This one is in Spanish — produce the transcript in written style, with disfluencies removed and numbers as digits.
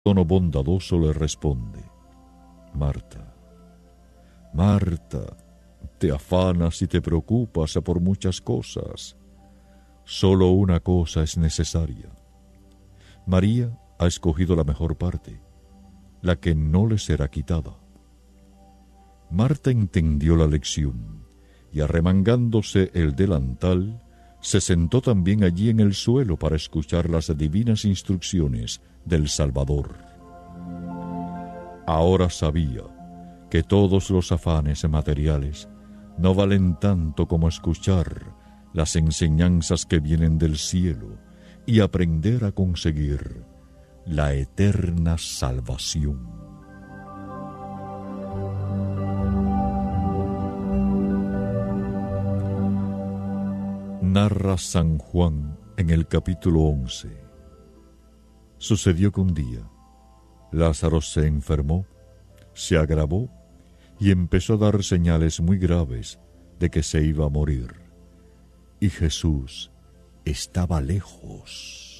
tono bondadoso le responde: Marta, Marta, te afanas y te preocupas por muchas cosas. Solo una cosa es necesaria. María ha escogido la mejor parte, la que no le será quitada. Marta entendió la lección y, arremangándose el delantal, se sentó también allí en el suelo para escuchar las divinas instrucciones del Salvador. Ahora sabía que todos los afanes materiales no valen tanto como escuchar las enseñanzas que vienen del cielo y aprender a conseguir la eterna salvación. Narra San Juan en el capítulo 11. Sucedió que un día Lázaro se enfermó, se agravó y empezó a dar señales muy graves de que se iba a morir. Y Jesús estaba lejos.